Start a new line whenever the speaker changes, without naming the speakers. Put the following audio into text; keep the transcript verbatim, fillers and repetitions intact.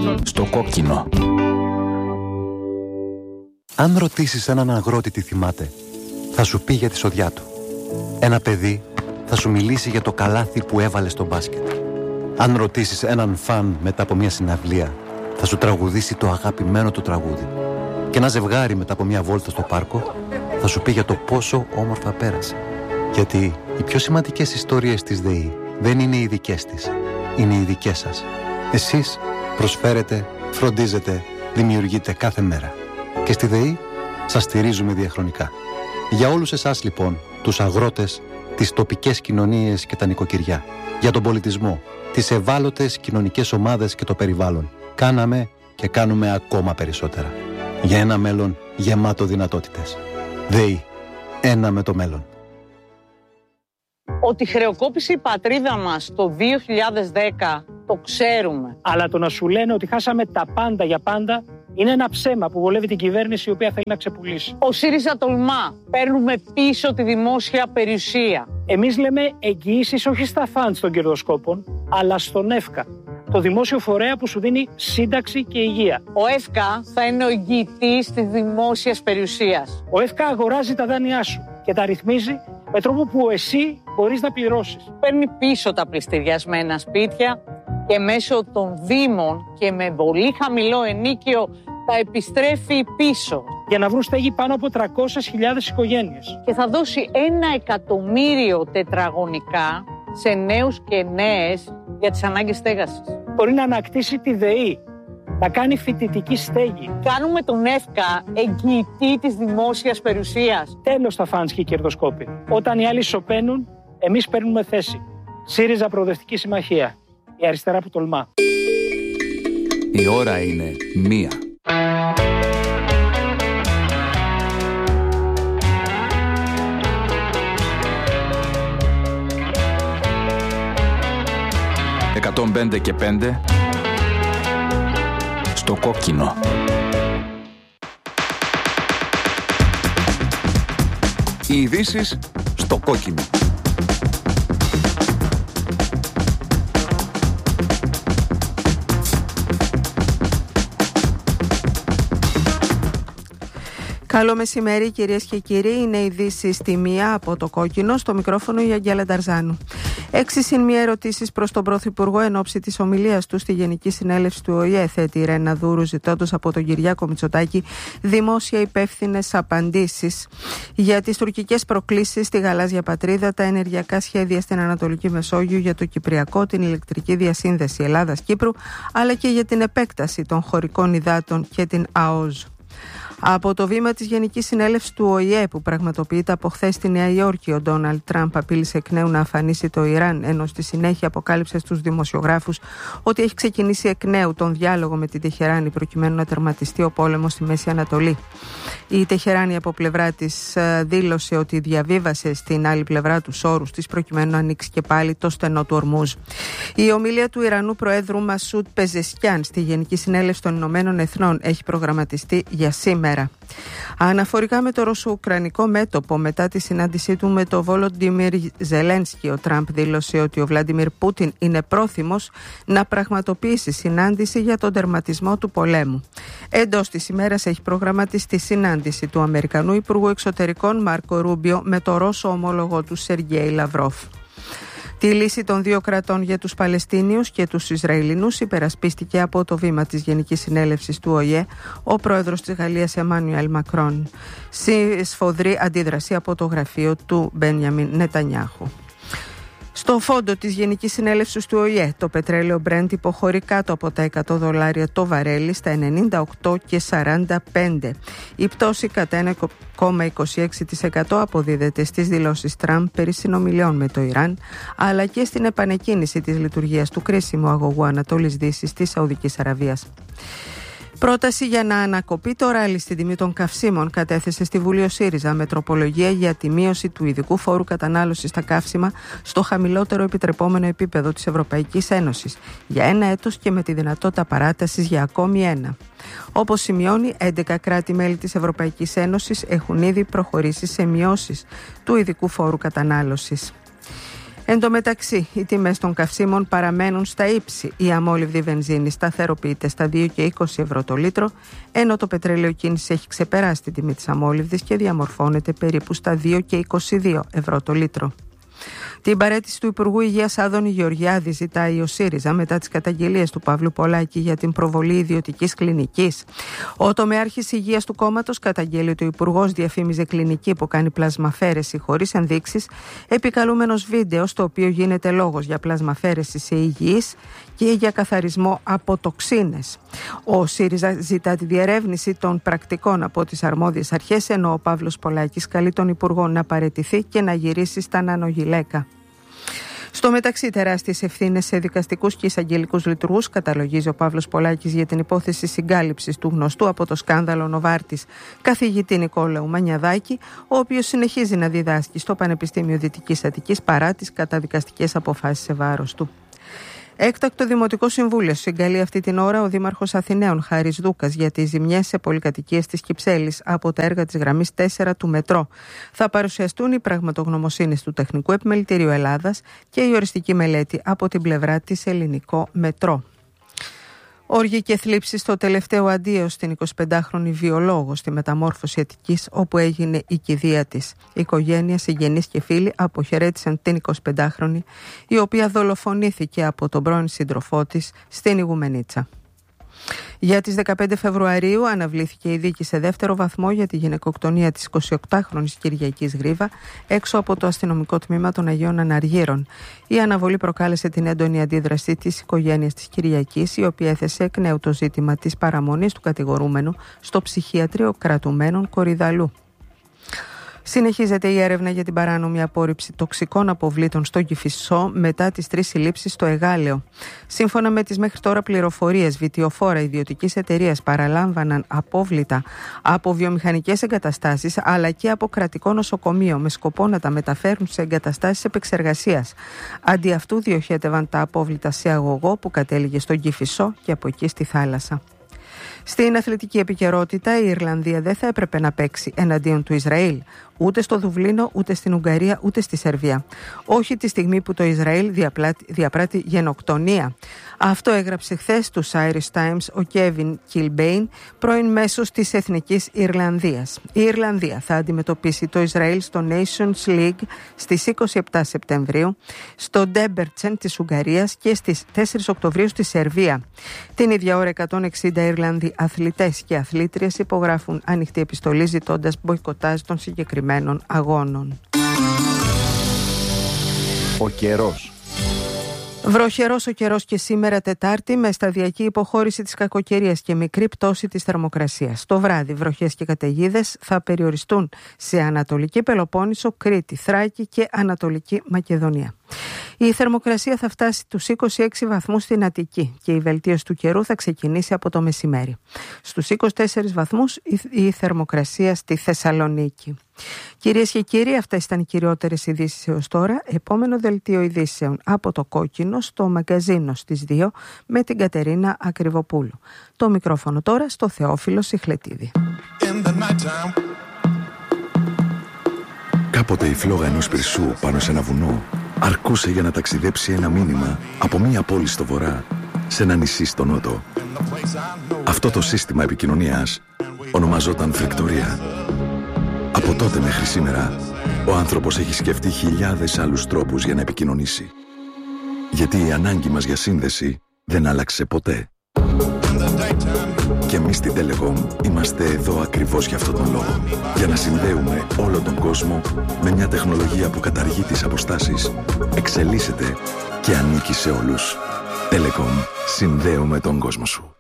Στο κόκκινο.
Αν ρωτήσεις έναν αγρότη τι θυμάται, θα σου πει για τη σοδιά του. Ένα παιδί θα σου μιλήσει για το καλάθι που έβαλε στο μπάσκετ. Αν ρωτήσεις έναν φαν μετά από μια συναυλία, θα σου τραγουδήσει το αγαπημένο του τραγούδι. Και ένα ζευγάρι μετά από μια βόλτα στο πάρκο θα σου πει για το πόσο όμορφα πέρασε. Γιατί οι πιο σημαντικές ιστορίες της ΔΕΗ δεν είναι οι δικές της, είναι οι δικές σας. Εσείς προσφέρετε, φροντίζετε, δημιουργείτε κάθε μέρα. Και στη ΔΕΗ σας στηρίζουμε διαχρονικά. Για όλους εσάς λοιπόν, τους αγρότες, τις τοπικές κοινωνίες και τα νοικοκυριά, για τον πολιτισμό, τις ευάλωτες κοινωνικές ομάδες και το περιβάλλον, κάναμε και κάνουμε ακόμα περισσότερα. Για ένα μέλλον γεμάτο δυνατότητες. ΔΕΗ. Ένα με το μέλλον.
Ότι χρεοκόπησε η πατρίδα μας το δύο χιλιάδες δέκα, το ξέρουμε.
Αλλά το να σου λένε ότι χάσαμε τα πάντα για πάντα είναι ένα ψέμα που βολεύει την κυβέρνηση η οποία θέλει να ξεπουλήσει.
Ο ΣΥΡΙΖΑ τολμά. Παίρνουμε πίσω τη δημόσια περιουσία.
Εμείς λέμε εγγυήσεις όχι στα φαντς των κερδοσκόπων, αλλά στον ΕΦΚΑ, το δημόσιο φορέα που σου δίνει σύνταξη και υγεία.
Ο ΕΦΚΑ θα είναι ο εγγυητής της δημόσιας περιουσίας.
Ο ΕΦΚΑ αγοράζει τα δάνειά σου και τα ρυθμίζει με τρόπο που εσύ μπορείς να πληρώσεις.
Παίρνει πίσω τα πληστηριασμένα σπίτια και μέσω των δήμων και με πολύ χαμηλό ενίκιο τα επιστρέφει πίσω.
Για να βρουν στέγη πάνω από τριακόσιες χιλιάδες οικογένειες.
Και θα δώσει ένα εκατομμύριο τετραγωνικά σε νέους και νέες για τις ανάγκες στέγασης.
Μπορεί να ανακτήσει τη ΔΕΗ, να κάνει φοιτητική στέγη.
Κάνουμε τον ΕΦΚΑ εγγυητή της δημόσιας περιουσίας.
Τέλος τα φαντς και οι κερδοσκόποι. Όταν οι άλλοι σωπαίνουν, εμείς παίρνουμε θέση. ΣΥΡΙΖΑ Προοδευτική Συμμαχία. Η αριστερά που τολμά.
Η ώρα είναι μία. εκατόν πέντε και πέντε στο κόκκινο. Οι ειδήσεις στο κόκκινο.
Καλό μεσημέρι κυρίες και κύριοι, είναι ειδήσεις στη μία από το κόκκινο, στο μικρόφωνο η Αγγέλα Νταρζάνου. Έξι συν μία ερωτήσεις προς τον Πρωθυπουργό εν ώψη της ομιλίας του στη Γενική Συνέλευση του ΟΗΕ, θέτει η Ρένα Δούρου, ζητώντας από τον Κυριάκο Μητσοτάκη δημόσια υπεύθυνες απαντήσεις για τις τουρκικές προκλήσεις στη γαλάζια πατρίδα, τα ενεργειακά σχέδια στην Ανατολική Μεσόγειο, για το Κυπριακό, την ηλεκτρική διασύνδεση Ελλάδας-Κύπρου, αλλά και για την επέκταση των χωρικών υδάτων και την ΑΟΖ. Από το βήμα της Γενικής Συνέλευσης του ΟΗΕ που πραγματοποιείται από χθες στη Νέα Υόρκη, ο Ντόναλντ Τραμπ απείλησε εκ νέου να αφανίσει το Ιράν, ενώ στη συνέχεια αποκάλυψε στους δημοσιογράφους ότι έχει ξεκινήσει εκ νέου τον διάλογο με την Τεχεράνη προκειμένου να τερματιστεί ο πόλεμος στη Μέση Ανατολή. Η Τεχεράνη από πλευρά της δήλωσε ότι διαβίβασε στην άλλη πλευρά τους όρους της προκειμένου να ανοίξει και πάλι το στενό του Ορμούζ. Η ομιλία του Ιρανού Προέδρου Μασούντ Πεζεσκιάν στη Γενική Συνέλευση των Ηνωμένων Εθνών έχει προγραμματιστεί για σήμερα. Αναφορικά με το ρωσο-ουκρανικό μέτωπο, μετά τη συνάντησή του με τον Βολοντίμιρ Ζελένσκι, ο Τραμπ δήλωσε ότι ο Βλάντιμιρ Πούτιν είναι πρόθυμος να πραγματοποιήσει συνάντηση για τον τερματισμό του πολέμου. Εντός της ημέρας έχει προγραμματιστεί συνάντηση του Αμερικανού Υπουργού Εξωτερικών Μάρκο Ρούμπιο με το Ρώσο ομόλογο του Σεργέη Λαυρόφ. Τη λύση των δύο κρατών για τους Παλαιστίνιους και τους Ισραηλινούς υπερασπίστηκε από το βήμα της Γενικής Συνέλευσης του ΟΗΕ ο πρόεδρος της Γαλλίας Εμμάνουελ Μακρόν, σε σφοδρή αντίδραση από το γραφείο του Μπένιαμιν Νετανιάχου. Στο φόντο της Γενικής Συνέλευσης του ΟΗΕ, το πετρέλαιο Brent υποχωρεί κάτω από τα εκατό δολάρια το βαρέλι στα ενενήντα οκτώ και σαράντα πέντε. Η πτώση κατά ένα κόμμα είκοσι έξι τοις εκατό αποδίδεται στις δηλώσεις Τραμπ περί συνομιλιών με το Ιράν, αλλά και στην επανεκκίνηση της λειτουργίας του κρίσιμου αγωγού Ανατολής Δύσης της Σαουδικής Αραβίας. Πρόταση για να ανακοπεί το ράλι στην τιμή των καυσίμων κατέθεσε στη Βουλή ο ΣΥΡΙΖΑ με τροπολογία για τη μείωση του ειδικού φόρου κατανάλωσης στα καύσιμα στο χαμηλότερο επιτρεπόμενο επίπεδο της Ευρωπαϊκής Ένωσης για ένα έτος και με τη δυνατότητα παράτασης για ακόμη ένα. Όπως σημειώνει, έντεκα κράτη-μέλη της Ευρωπαϊκής Ένωσης έχουν ήδη προχωρήσει σε μειώσεις του ειδικού φόρου κατανάλωσης. Εν τω μεταξύ, οι τιμές των καυσίμων παραμένουν στα ύψη. Η αμόλυβδη βενζίνη σταθεροποιείται στα δύο και είκοσι ευρώ το λίτρο, ενώ το πετρέλαιο κίνηση έχει ξεπεράσει την τιμή της αμόλυβδης και διαμορφώνεται περίπου στα δύο και είκοσι δύο ευρώ το λίτρο. Την παραίτηση του Υπουργού Υγείας Άδωνη Γεωργιάδη ζητάει ο ΣΥΡΙΖΑ μετά τις καταγγελίες του Παύλου Πολάκη για την προβολή ιδιωτικής κλινικής. Ο τομεάρχης υγείας του κόμματος καταγγέλει ότι ο Υπουργός διαφήμιζε κλινική που κάνει πλασμαφέρεση χωρίς ενδείξεις, επικαλούμενος βίντεο στο οποίο γίνεται λόγος για πλασμαφέρεση σε υγιείς και για καθαρισμό από τοξίνες. Ο ΣΥΡΙΖΑ ζητά τη διερεύνηση των πρακτικών από τις αρμόδιες αρχές, ενώ ο Παύλος Πολάκης καλεί τον Υπουργό να παραιτηθεί και να γυρίσει στα νανογυλαίκα. Στο μεταξύ, τεράστιες ευθύνες σε δικαστικούς και εισαγγελικούς λειτουργούς καταλογίζει ο Παύλος Πολάκης για την υπόθεση συγκάλυψης του γνωστού από το σκάνδαλο Νοβάρτης καθηγητή Νικόλαου Μανιαδάκη, ο οποίος συνεχίζει να διδάσκει στο Πανεπιστήμιο Δυτικής Αττικής παρά τις καταδικαστικές αποφάσεις σε βάρος του. Έκτακτο Δημοτικό Συμβούλιο συγκαλεί αυτή την ώρα ο Δήμαρχος Αθηναίων Χάρης Δούκας για τις ζημιές σε πολυκατοικίες της Κυψέλης από τα έργα της γραμμής τέσσερα του μετρό. Θα παρουσιαστούν οι πραγματογνωμοσύνες του Τεχνικού Επιμελητηρίου Ελλάδας και η οριστική μελέτη από την πλευρά της Ελληνικό Μετρό. Όργη και θλίψη στο τελευταίο αντίο στην εικοσιπεντάχρονη βιολόγο στη Μεταμόρφωση Αττικής, όπου έγινε η κηδεία της. Η οικογένεια, συγγενείς και φίλοι αποχαιρέτησαν την εικοσιπεντάχρονη, η οποία δολοφονήθηκε από τον πρώην σύντροφό της στην Ιγουμενίτσα. Για τις δεκαπέντε Φεβρουαρίου αναβλήθηκε η δίκη σε δεύτερο βαθμό για τη γυναικοκτονία της εικοσιοκτάχρονης Κυριακής Γρίβα έξω από το αστυνομικό τμήμα των Αγίων Αναργύρων. Η αναβολή προκάλεσε την έντονη αντίδραση της οικογένειας της Κυριακής, η οποία έθεσε εκ νέου το ζήτημα της παραμονής του κατηγορούμενου στο ψυχιατρίο κρατουμένων Κορυδαλού. Συνεχίζεται η έρευνα για την παράνομη απόρριψη τοξικών αποβλήτων στο Κηφισό μετά τις τρεις συλλήψεις στο Εγάλεο. Σύμφωνα με τις μέχρι τώρα πληροφορίες, βιτιοφόρα ιδιωτικής εταιρείας παραλάμβαναν απόβλητα από βιομηχανικές εγκαταστάσεις αλλά και από κρατικό νοσοκομείο με σκοπό να τα μεταφέρουν σε εγκαταστάσεις επεξεργασίας. Αντί αυτού διοχέτευαν τα απόβλητα σε αγωγό που κατέληγε στον Κηφισό και από εκεί στη θάλασσα. Στην αθλητική επικαιρότητα, η Ιρλανδία δεν θα έπρεπε να παίξει εναντίον του Ισραήλ, ούτε στο Δουβλίνο, ούτε στην Ουγγαρία, ούτε στη Σερβία. Όχι τη στιγμή που το Ισραήλ διαπράττει γενοκτονία. Αυτό έγραψε χθες στους Irish Times ο Κέβιν Κιλμπέιν, πρώην μέσος της Εθνικής Ιρλανδίας. Η Ιρλανδία θα αντιμετωπίσει το Ισραήλ στο Nations League στις είκοσι επτά Σεπτεμβρίου, στο Ντέμπερτσεν της Ουγγαρίας και στις τέσσερις Οκτωβρίου στη Σερβία. Την ίδια ώρα εκατόν εξήντα Ιρλανδοί αθλητές και αθλήτριες υπογράφουν ανοιχτή επιστολή ζητώντας μποϊκοτάζ των συγκεκριμένων αγώνων.
Ο καιρός.
Βροχερός ο καιρός και σήμερα Τετάρτη, με σταδιακή υποχώρηση της κακοκαιρίας και μικρή πτώση της θερμοκρασίας. Το βράδυ βροχές και καταιγίδες θα περιοριστούν σε Ανατολική Πελοπόννησο, Κρήτη, Θράκη και Ανατολική Μακεδονία. Η θερμοκρασία θα φτάσει τους είκοσι έξι βαθμούς στην Αττική και η βελτίωση του καιρού θα ξεκινήσει από το μεσημέρι. Στους είκοσι τέσσερις βαθμούς η θερμοκρασία στη Θεσσαλονίκη. Κυρίες και κύριοι, αυτές ήταν οι κυριότερες ειδήσεις έως τώρα. Επόμενο δελτίο ειδήσεων από το Κόκκινο στο μαγκαζίνο στις δύο με την Κατερίνα Ακριβοπούλου. Το μικρόφωνο τώρα στο Θεόφιλο Σιχλετίδη.
Κάποτε η φλόγα ενός πυρσού πάνω σε ένα βουνό αρκούσε για να ταξιδέψει ένα μήνυμα από μία πόλη στο βορρά σε ένα νησί στο νότο. Αυτό το σύστημα επικοινωνίας ονομαζόταν φρικτορία. Από τότε μέχρι σήμερα, ο άνθρωπος έχει σκεφτεί χιλιάδες άλλους τρόπους για να επικοινωνήσει. Γιατί η ανάγκη μας για σύνδεση δεν άλλαξε ποτέ. Και εμείς στην Telecom είμαστε εδώ ακριβώς για αυτόν τον λόγο. Για να συνδέουμε όλο τον κόσμο με μια τεχνολογία που καταργεί τις αποστάσεις, εξελίσσεται και ανήκει σε όλους. Telecom, συνδέουμε τον κόσμο σου.